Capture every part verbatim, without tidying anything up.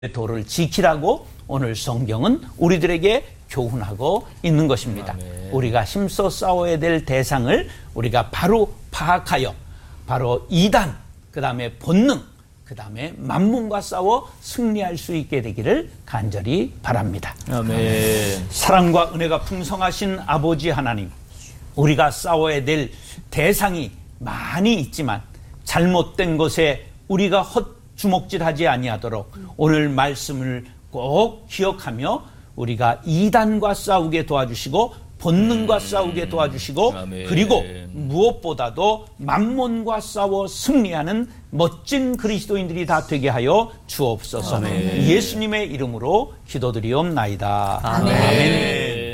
도를 지키라고 오늘 성경은 우리들에게 교훈하고 있는 것입니다. 아멘. 우리가 힘써 싸워야 될 대상을 우리가 바로 파악하여 바로 이단, 그 다음에 본능, 그 다음에 만문과 싸워 승리할 수 있게 되기를 간절히 바랍니다. 아멘. 사랑과 은혜가 풍성하신 아버지 하나님, 우리가 싸워야 될 대상이 많이 있지만 잘못된 것에 우리가 헛 주먹질하지 아니하도록 오늘 말씀을 꼭 기억하며 우리가 이단과 싸우게 도와주시고 본능과 싸우게 도와주시고 아멘. 그리고 무엇보다도 만몬과 싸워 승리하는 멋진 그리스도인들이 다 되게 하여 주옵소서. 아멘. 예수님의 이름으로 기도드리옵나이다. 아멘. 아멘.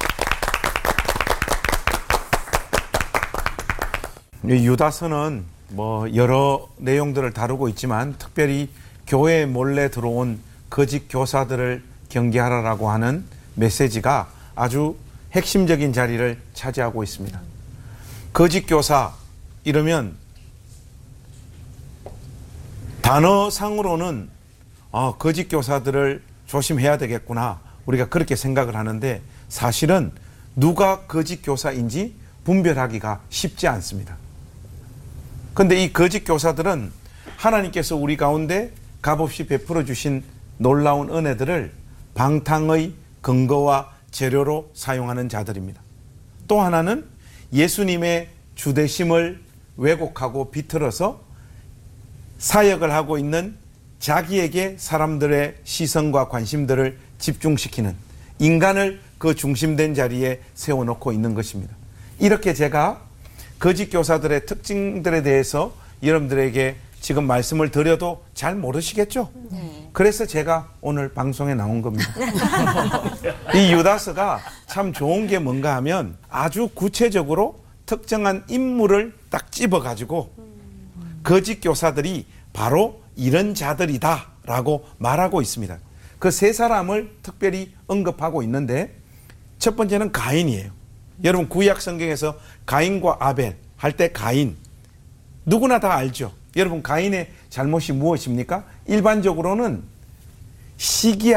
이 유다서는 뭐 여러 내용들을 다루고 있지만 특별히 교회에 몰래 들어온 거짓 교사들을 경계하라라고 하는 메시지가 아주 핵심적인 자리를 차지하고 있습니다. 거짓 교사 이러면 단어상으로는 아, 거짓 교사들을 조심해야 되겠구나 우리가 그렇게 생각을 하는데 사실은 누가 거짓 교사인지 분별하기가 쉽지 않습니다. 그런데 이 거짓 교사들은 하나님께서 우리 가운데 값없이 베풀어 주신 놀라운 은혜들을 방탕의 근거와 재료로 사용하는 자들입니다. 또 하나는 예수님의 주되심을 왜곡하고 비틀어서 사역을 하고 있는 자기에게 사람들의 시선과 관심들을 집중시키는 인간을 그 중심된 자리에 세워놓고 있는 것입니다. 이렇게 제가 거짓 교사들의 특징들에 대해서 여러분들에게 지금 말씀을 드려도 잘 모르시겠죠? 네. 그래서 제가 오늘 방송에 나온 겁니다. 이 유다서가 참 좋은 게 뭔가 하면 아주 구체적으로 특정한 인물을 딱 집어가지고 거짓 교사들이 바로 이런 자들이다 라고 말하고 있습니다. 그 세 사람을 특별히 언급하고 있는데 첫 번째는 가인이에요. 여러분 구약 성경에서 가인과 아벨 할 때 가인 누구나 다 알죠. 여러분 가인의 잘못이 무엇입니까? 일반적으로는 시기